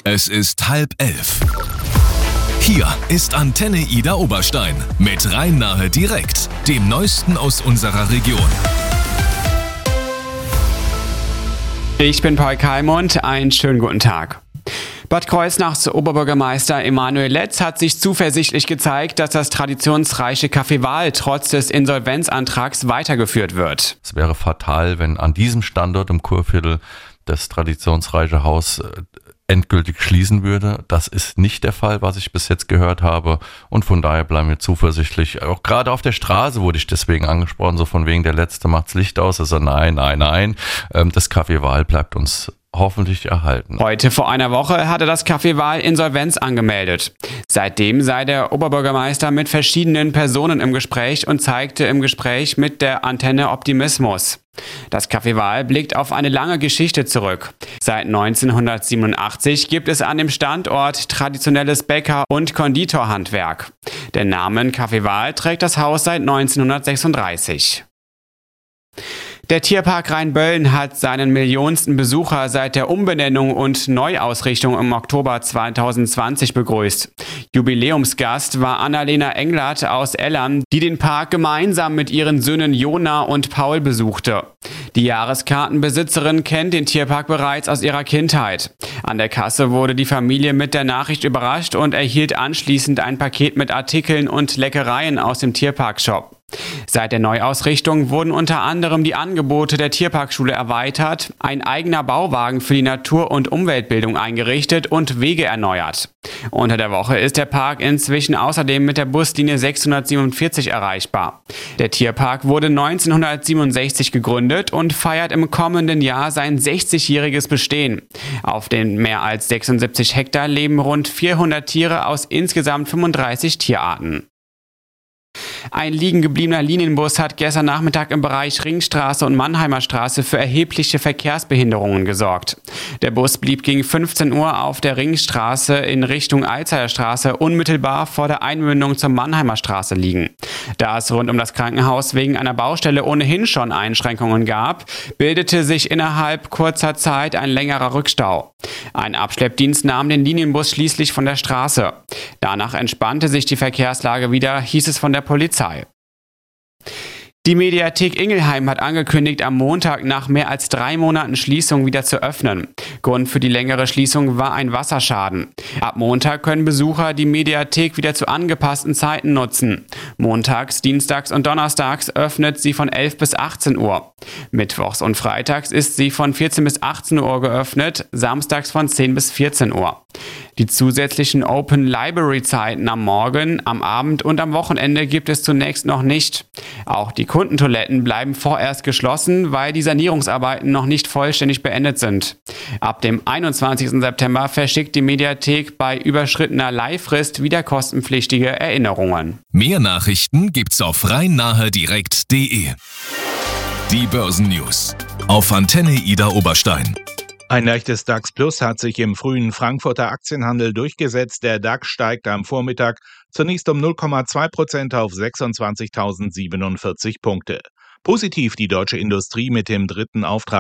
Es ist 10:30. Hier ist Antenne Ida Oberstein mit Rhein-Nahe direkt, dem Neuesten aus unserer Region. Ich bin Paul Kalmund, einen schönen guten Tag. Bad Kreuznachs Oberbürgermeister Emanuel Letz hat sich zuversichtlich gezeigt, dass das traditionsreiche Café Wahl trotz des Insolvenzantrags weitergeführt wird. Es wäre fatal, wenn an diesem Standort im Kurviertel das traditionsreiche Haus endgültig schließen würde. Das ist nicht der Fall, was ich bis jetzt gehört habe, und von daher bleiben wir zuversichtlich. Auch gerade auf der Straße wurde ich deswegen angesprochen, so von wegen, der Letzte macht's Licht aus. Also nein. Das Café Wahl bleibt uns hoffentlich erhalten. Heute vor einer Woche hatte das Café Wahl Insolvenz angemeldet. Seitdem sei der Oberbürgermeister mit verschiedenen Personen im Gespräch und zeigte im Gespräch mit der Antenne Optimismus. Das Café Wahl blickt auf eine lange Geschichte zurück. Seit 1987 gibt es an dem Standort traditionelles Bäcker- und Konditorhandwerk. Den Namen Café Wahl trägt das Haus seit 1936. Der Tierpark Rheinböllen hat seinen millionsten Besucher seit der Umbenennung und Neuausrichtung im Oktober 2020 begrüßt. Jubiläumsgast war Annalena Englert aus Ellern, die den Park gemeinsam mit ihren Söhnen Jona und Paul besuchte. Die Jahreskartenbesitzerin kennt den Tierpark bereits aus ihrer Kindheit. An der Kasse wurde die Familie mit der Nachricht überrascht und erhielt anschließend ein Paket mit Artikeln und Leckereien aus dem Tierparkshop. Seit der Neuausrichtung wurden unter anderem die Angebote der Tierparkschule erweitert, ein eigener Bauwagen für die Natur- und Umweltbildung eingerichtet und Wege erneuert. Unter der Woche ist der Park inzwischen außerdem mit der Buslinie 647 erreichbar. Der Tierpark wurde 1967 gegründet und feiert im kommenden Jahr sein 60-jähriges Bestehen. Auf den mehr als 76 Hektar leben rund 400 Tiere aus insgesamt 35 Tierarten. Ein liegen gebliebener Linienbus hat gestern Nachmittag im Bereich Ringstraße und Mannheimer Straße für erhebliche Verkehrsbehinderungen gesorgt. Der Bus blieb gegen 15 Uhr auf der Ringstraße in Richtung Alzheimer Straße unmittelbar vor der Einmündung zur Mannheimer Straße liegen. Da es rund um das Krankenhaus wegen einer Baustelle ohnehin schon Einschränkungen gab, bildete sich innerhalb kurzer Zeit ein längerer Rückstau. Ein Abschleppdienst nahm den Linienbus schließlich von der Straße. Danach entspannte sich die Verkehrslage wieder, hieß es von der Polizei. Die Mediathek Ingelheim hat angekündigt, am Montag nach mehr als 3 Monaten Schließung wieder zu öffnen. Grund für die längere Schließung war ein Wasserschaden. Ab Montag können Besucher die Mediathek wieder zu angepassten Zeiten nutzen. Montags, Dienstags und Donnerstags öffnet sie von 11 bis 18 Uhr. Mittwochs und Freitags ist sie von 14 bis 18 Uhr geöffnet, samstags von 10 bis 14 Uhr. Die zusätzlichen Open Library Zeiten am Morgen, am Abend und am Wochenende gibt es zunächst noch nicht. Auch die Kundentoiletten bleiben vorerst geschlossen, weil die Sanierungsarbeiten noch nicht vollständig beendet sind. Ab dem 21. September verschickt die Mediathek bei überschrittener Leihfrist wieder kostenpflichtige Erinnerungen. Mehr Nachrichten gibt's auf rhein-nahe-direkt.de. Die Börsennews auf Antenne Ida Oberstein. Ein leichtes DAX Plus hat sich im frühen Frankfurter Aktienhandel durchgesetzt. Der DAX steigt am Vormittag zunächst um 0,2% auf 26.047 Punkte. Positiv die deutsche Industrie mit dem dritten Auftrag